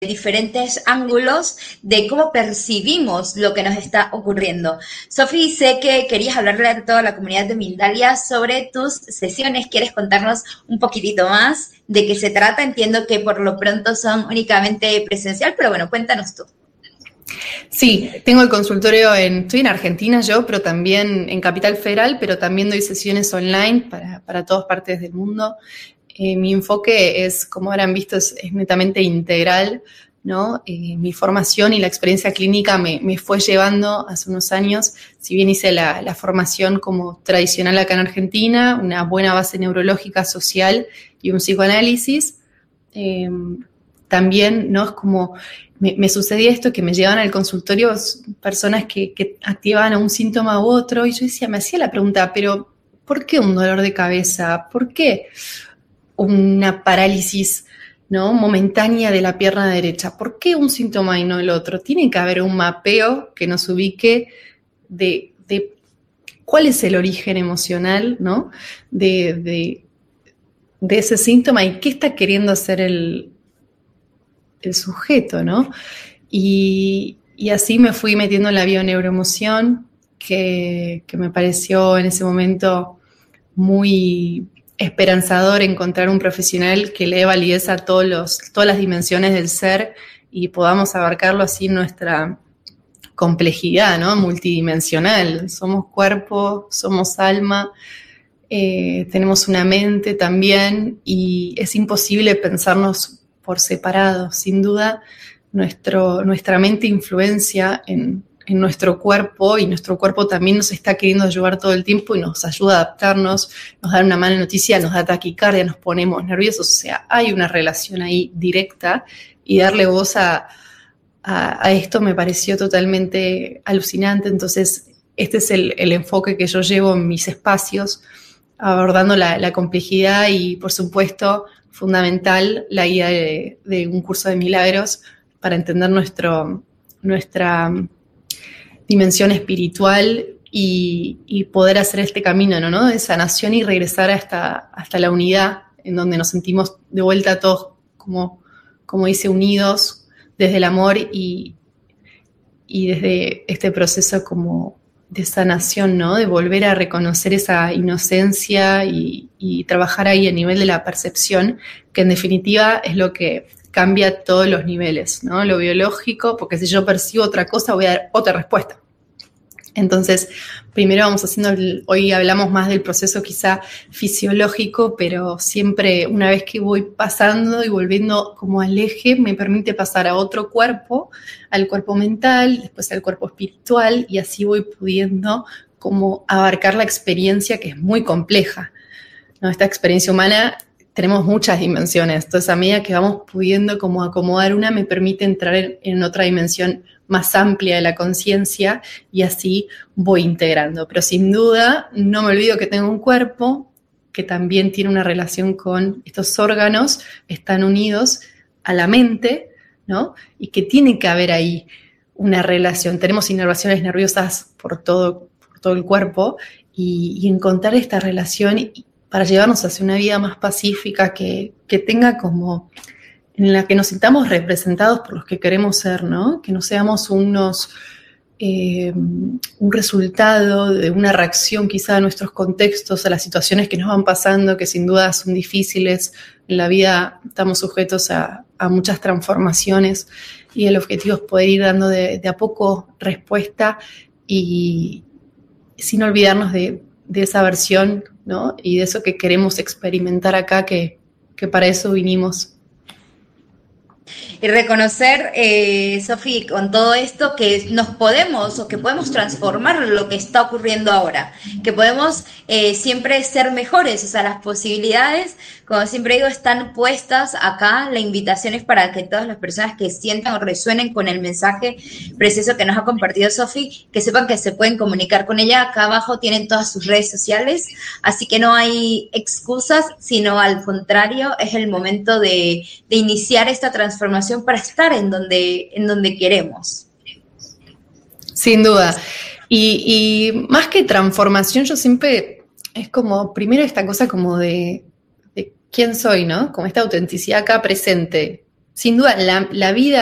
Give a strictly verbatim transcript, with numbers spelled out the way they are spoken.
diferentes ángulos de cómo percibimos lo que nos está ocurriendo. Sofi, sé que querías hablarle a toda la comunidad de Mindalia sobre tus sesiones. ¿Quieres contarnos un poquitito más de qué se trata? Entiendo que por lo pronto son únicamente presencial, pero bueno, cuéntanos tú. Sí, tengo el consultorio en, estoy en Argentina yo, pero también en Capital Federal, pero también doy sesiones online para, para todas partes del mundo. Eh, mi enfoque es, como habrán visto, es, es netamente integral, ¿no? Eh, mi formación y la experiencia clínica me, me fue llevando hace unos años, si bien hice la, la formación como tradicional acá en Argentina, una buena base neurológica, social y un psicoanálisis, eh, también, ¿no? Es como, me, me sucedía esto, que me llevaban al consultorio personas que, que activaban a un síntoma u otro, y yo decía, me hacía la pregunta, pero ¿por qué un dolor de cabeza? ¿Por qué una parálisis, ¿no?, momentánea de la pierna derecha? ¿Por qué un síntoma y no el otro? Tiene que haber un mapeo que nos ubique de, de cuál es el origen emocional, ¿no?, de, de, de ese síntoma y qué está queriendo hacer el, el sujeto, ¿no? Y, y así me fui metiendo en la bioneuroemoción, que, que me pareció en ese momento muy esperanzador encontrar un profesional que le dé validez a todos los, todas las dimensiones del ser y podamos abarcarlo así en nuestra complejidad, ¿no?, multidimensional. Somos cuerpo, somos alma, eh, tenemos una mente también, y es imposible pensarnos por separado. Sin duda, nuestro, nuestra mente influencia en, en nuestro cuerpo, y nuestro cuerpo también nos está queriendo ayudar todo el tiempo y nos ayuda a adaptarnos, nos da una mala noticia, nos da taquicardia, nos ponemos nerviosos. O sea, hay una relación ahí directa, y darle voz a, a, a esto me pareció totalmente alucinante. Entonces, este es el, el enfoque que yo llevo en mis espacios, abordando la, la complejidad y, por supuesto, fundamental, la guía de, de un curso de milagros para entender nuestro, nuestra dimensión espiritual y, y poder hacer este camino, ¿no?, ¿no?, de sanación y regresar hasta, hasta la unidad, en donde nos sentimos de vuelta todos, como, como dice, unidos desde el amor y, y desde este proceso como de sanación, ¿no?, de volver a reconocer esa inocencia y, y trabajar ahí a nivel de la percepción, que en definitiva es lo que cambia todos los niveles, ¿no? Lo biológico, porque si yo percibo otra cosa voy a dar otra respuesta. Entonces, primero vamos haciendo, el, hoy hablamos más del proceso quizá fisiológico, pero siempre una vez que voy pasando y volviendo como al eje, me permite pasar a otro cuerpo, al cuerpo mental, después al cuerpo espiritual, y así voy pudiendo como abarcar la experiencia, que es muy compleja, ¿no? Esta experiencia humana, tenemos muchas dimensiones, entonces a medida que vamos pudiendo como acomodar una, me permite entrar en, en otra dimensión más amplia de la conciencia, y así voy integrando. Pero sin duda, no me olvido que tengo un cuerpo que también tiene una relación con estos órganos, están unidos a la mente, ¿no?, y que tiene que haber ahí una relación. Tenemos inervaciones nerviosas por todo, por todo el cuerpo, y, y encontrar esta relación y, para llevarnos hacia una vida más pacífica, que, que tenga como, en la que nos sintamos representados por los que queremos ser, ¿no? Que no seamos unos, eh, un resultado de una reacción quizá a nuestros contextos, a las situaciones que nos van pasando, que sin duda son difíciles. En la vida estamos sujetos a, a muchas transformaciones, y el objetivo es poder ir dando de, de a poco respuesta, y sin olvidarnos de, de esa versión, ¿no?, y de eso que queremos experimentar acá, que, que para eso vinimos. Y reconocer, eh, Sofi, con todo esto, que nos podemos o que podemos transformar lo que está ocurriendo ahora, que podemos eh, siempre ser mejores. O sea, las posibilidades, como siempre digo, están puestas acá. La invitación es para que todas las personas que sientan o resuenen con el mensaje preciso que nos ha compartido Sofi, que sepan que se pueden comunicar con ella. Acá abajo tienen todas sus redes sociales, así que no hay excusas, sino al contrario, es el momento de, de iniciar esta transformación para estar en donde, en donde queremos. Sin duda. Y, y más que transformación, yo siempre, es como, primero esta cosa como de, de quién soy, ¿no? Como esta autenticidad acá presente. Sin duda, la, la vida